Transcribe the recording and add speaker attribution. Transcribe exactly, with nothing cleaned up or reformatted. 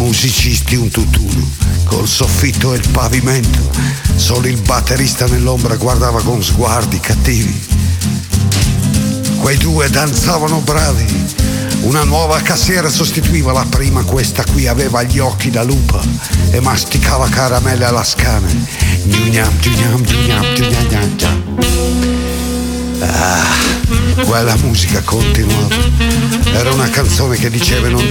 Speaker 1: musicisti un tutt'uno, col soffitto e il pavimento. Solo il batterista nell'ombra guardava con sguardi cattivi. Quei due danzavano bravi. Una nuova cassiera sostituiva la prima, questa qui aveva gli occhi da lupa e masticava caramelle alla scane. Gnugnam, gnugnam, gnugnam, gnugnam, gnugnam. Ah, quella musica continuava. Era una canzone che diceva e non